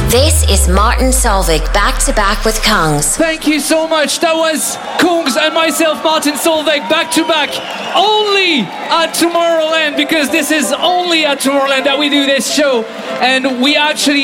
This is Martin Solveig back to back with Kongs. Thank you so much. That was Kongs and myself, Martin Solveig, back to back, only at Tomorrowland, because this is only at Tomorrowland that we do this show. And we actually